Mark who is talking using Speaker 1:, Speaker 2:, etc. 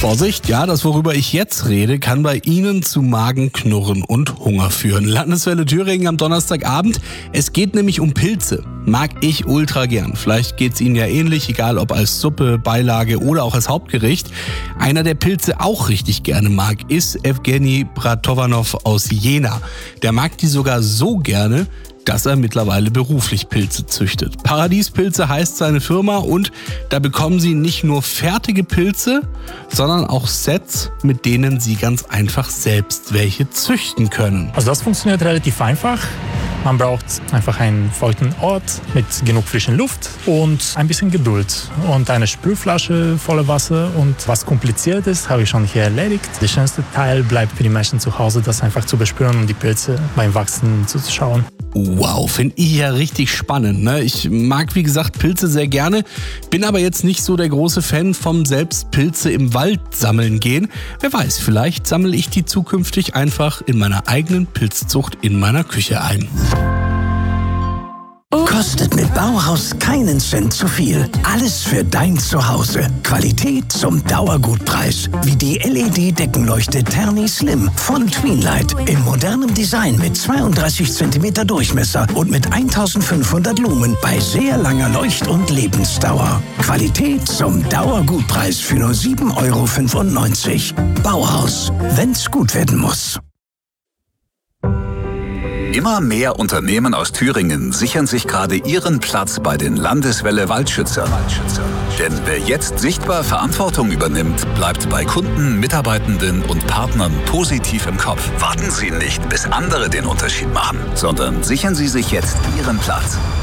Speaker 1: Vorsicht, ja, das, worüber ich jetzt rede, kann bei Ihnen zu Magenknurren und Hunger führen. Landeswelle Thüringen am Donnerstagabend. Es geht nämlich um Pilze. Mag ich ultra gern. Vielleicht geht's Ihnen ja ähnlich, egal ob als Suppe, Beilage oder auch als Hauptgericht. Einer, der Pilze auch richtig gerne mag, ist Evgeny Bratovanov aus Jena. Der mag die sogar so gerne, dass er mittlerweile beruflich Pilze züchtet. Paradiespilze heißt seine Firma und da bekommen Sie nicht nur fertige Pilze, sondern auch Sets, mit denen Sie ganz einfach selbst welche züchten können.
Speaker 2: Also das funktioniert relativ einfach. Man braucht einfach einen feuchten Ort mit genug frischen Luft und ein bisschen Geduld und eine Sprühflasche voller Wasser. Und was kompliziert ist, habe ich schon hier erledigt. Der schönste Teil bleibt für die Menschen zu Hause, das einfach zu bespüren und die Pilze beim Wachsen zu schauen.
Speaker 1: Wow, finde ich ja richtig spannend, ne? Ich mag, wie gesagt, Pilze sehr gerne, bin aber jetzt nicht so der große Fan vom selbst Pilze im Wald sammeln gehen. Wer weiß, vielleicht sammle ich die zukünftig einfach in meiner eigenen Pilzzucht in meiner Küche ein.
Speaker 3: Kostet mit Bauhaus keinen Cent zu viel. Alles für dein Zuhause. Qualität zum Dauergutpreis. Wie die LED-Deckenleuchte Terni Slim von Tweenlight. In modernem Design mit 32 cm Durchmesser und mit 1500 Lumen bei sehr langer Leucht- und Lebensdauer. Qualität zum Dauergutpreis für nur 7,95 €. Bauhaus. Wenn's gut werden muss.
Speaker 4: Immer mehr Unternehmen aus Thüringen sichern sich gerade ihren Platz bei den Landeswelle Waldschützern. Denn wer jetzt sichtbar Verantwortung übernimmt, bleibt bei Kunden, Mitarbeitenden und Partnern positiv im Kopf. Warten Sie nicht, bis andere den Unterschied machen, sondern sichern Sie sich jetzt Ihren Platz.